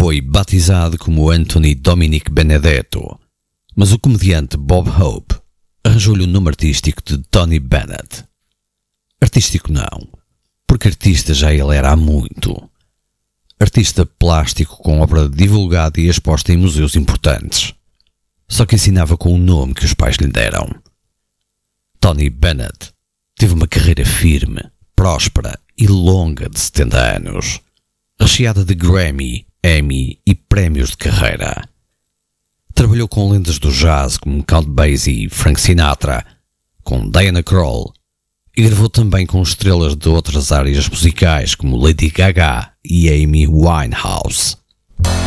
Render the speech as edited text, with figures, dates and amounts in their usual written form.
Foi batizado como Anthony Dominic Benedetto, mas o comediante Bob Hope arranjou-lhe o nome artístico de Tony Bennett. Artístico não, porque artista já ele era há muito. Artista plástico com obra divulgada e exposta em museus importantes. Só que ensinava com o nome que os pais lhe deram. Tony Bennett teve uma carreira firme, próspera e longa de 70 anos, recheada de Grammy, Emmy e prémios de carreira. Trabalhou com lendas do jazz como Count Basie e Frank Sinatra, com Diana Krall, e gravou também com estrelas de outras áreas musicais como Lady Gaga e Amy Winehouse.